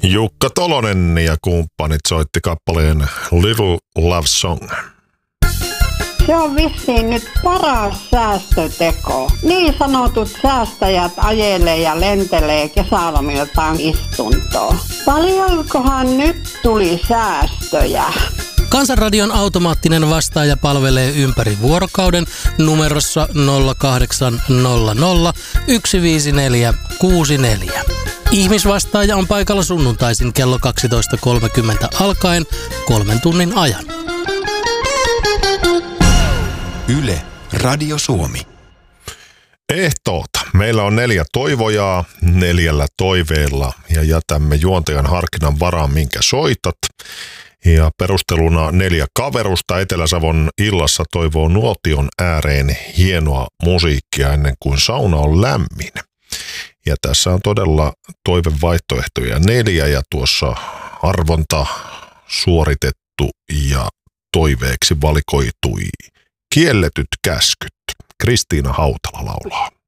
Jukka Tolonen ja kumppanit soitti kappaleen Little Love Song. Se on vissiin nyt paras säästöteko. Niin sanotut säästäjät ajelee ja lentelee kesälomiltaan istuntoon. Paljonkohan nyt tuli säästöjä? Kansanradion automaattinen vastaaja palvelee ympäri vuorokauden numerossa 0800 154 64. Ihmisvastaaja on paikalla sunnuntaisin kello 12.30 alkaen 3 tunnin ajan. Yle, Radio Suomi. Ehtoota. Meillä on 4 toivojaa 4 toiveella ja jätämme juontajan harkinnan varaan, minkä soitat. Ja perusteluna 4 kaverusta Etelä-Savon illassa toivoo nuotion ääreen hienoa musiikkia ennen kuin sauna on lämmin. Ja tässä on todella toivevaihtoehtoja 4 ja tuossa arvonta suoritettu ja toiveeksi valikoitui Kielletyt käskyt. Kristiina Hautala laulaa.